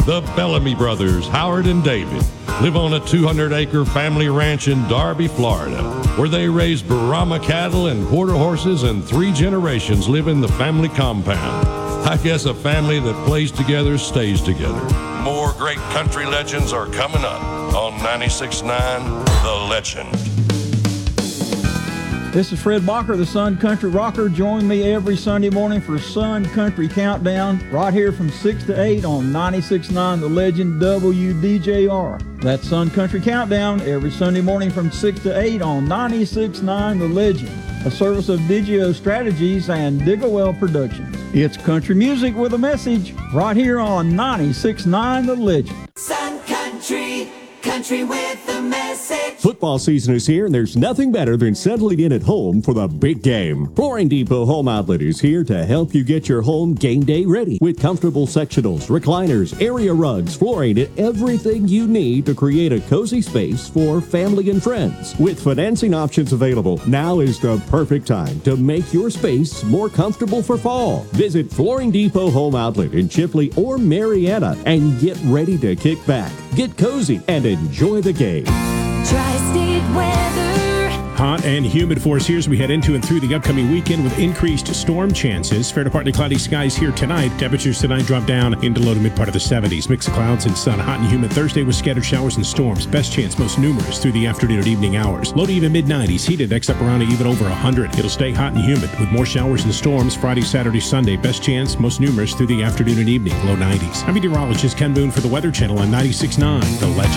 The Bellamy brothers, Howard and David, live on a 200-acre family ranch in Darby, Florida, where they raise Brahma cattle and quarter horses, and 3 generations live in the family compound. I guess a family that plays together stays together. More great country legends are coming up on 96.9 The Legend. This is Fred Bacher, the Sun Country Rocker. Join me every Sunday morning for Sun Country Countdown, right here from 6 to 8 on 96.9 The Legend WDJR. That's Sun Country Countdown every Sunday morning from 6 to 8 on 96.9 The Legend, a service of Digio Strategies and Digawell Productions. It's country music with a message right here on 96.9 The Legend. Sun Country, country with a message. Football season is here, and there's nothing better than settling in at home for the big game. Flooring Depot Home Outlet is here to help you get your home game day ready with comfortable sectionals, recliners, area rugs, flooring, and everything you need to create a cozy space for family and friends. With financing options available, now is the perfect time to make your space more comfortable for fall. Visit Flooring Depot Home Outlet in Chipley or Marietta and get ready to kick back, get cozy, and enjoy the game. Tri-State weather. Hot and humid for us here as we head into and through the upcoming weekend with increased storm chances. Fair to partly cloudy skies here tonight. Temperatures tonight drop down into low to mid part of the 70s. Mix of clouds and sun. Hot and humid Thursday with scattered showers and storms. Best chance most numerous through the afternoon and evening hours. Low to even mid-90s. Heated next up around to even over 100. It'll stay hot and humid with more showers and storms Friday, Saturday, Sunday. Best chance most numerous through the afternoon and evening. Low 90s. I'm meteorologist Ken Boone for the Weather Channel on 96.9 The Legend.